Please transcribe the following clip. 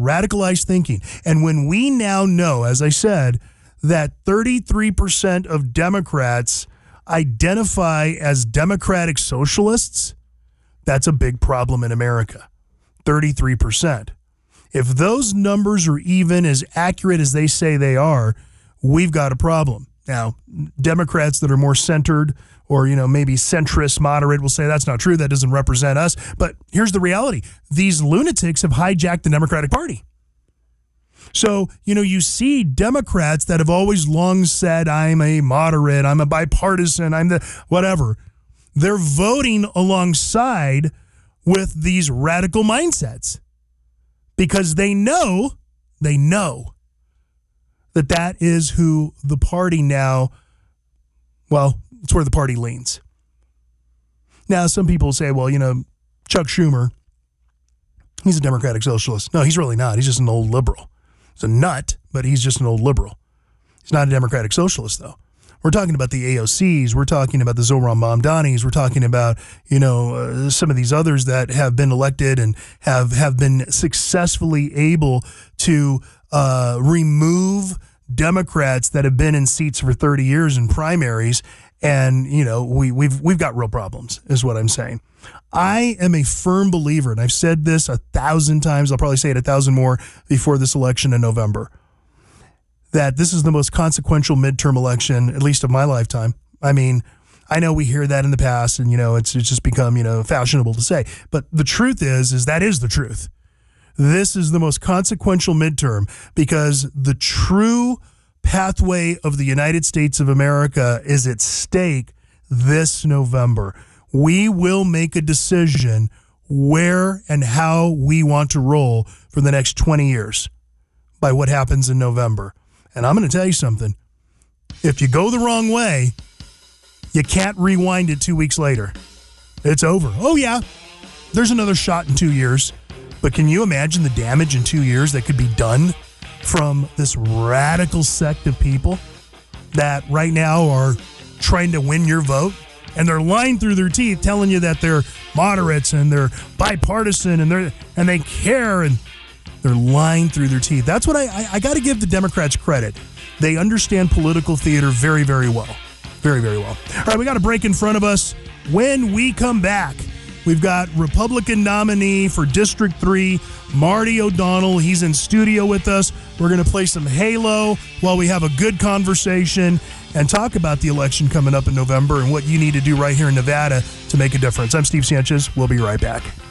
radicalized thinking. And when we now know, as I said, that 33% of Democrats identify as democratic socialists, that's a big problem in America. 33%. If those numbers are even as accurate as they say they are, we've got a problem. Now, Democrats that are more centered or, maybe centrist, moderate will say that's not true. That doesn't represent us. But here's the reality. These lunatics have hijacked the Democratic Party. So, you see Democrats that have always long said, I'm a moderate, I'm a bipartisan, I'm the whatever. They're voting alongside with these radical mindsets because they know that is who the party now, well, it's where the party leans. Now, some people say, well, Chuck Schumer, he's a democratic socialist. No, he's really not. He's just an old liberal. He's a nut, but he's just an old liberal. He's not a democratic socialist, though. We're talking about the AOCs. We're talking about the Zohran Mamdanis. We're talking about, some of these others that have been elected and have been successfully able to remove Democrats that have been in seats for 30 years in primaries. And, we've got real problems, is what I'm saying. I am a firm believer, and I've said this 1,000 times. I'll probably say it 1,000 more before this election in November, that this is the most consequential midterm election, at least of my lifetime. I mean, I know we hear that in the past, and, it's just become, fashionable to say. But the truth is that is the truth. This is the most consequential midterm because the true pathway of the United States of America is at stake this November. We will make a decision where and how we want to roll for the next 20 years by what happens in November. And I'm going to tell you something. If you go the wrong way, you can't rewind it 2 weeks later. It's over. Oh, yeah, there's another shot in 2 years. But can you imagine the damage in 2 years that could be done from this radical sect of people that right now are trying to win your vote? And they're lying through their teeth telling you that they're moderates and they're bipartisan and they care, and they're lying through their teeth. That's what I got to give the Democrats credit. They understand political theater very, very well. Very, very well. All right, we got a break in front of us. When we come back, we've got Republican nominee for District 3, Marty O'Donnell. He's in studio with us. We're going to play some Halo while we have a good conversation and talk about the election coming up in November and what you need to do right here in Nevada to make a difference. I'm Steve Sanchez. We'll be right back.